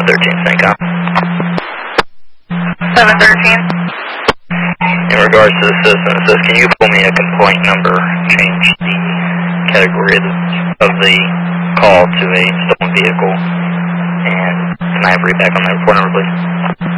713, St. 713. In regards to the system, it says, can you pull me a complaint number, change the category of the call to a stolen vehicle, and can I have read back on that report number, please?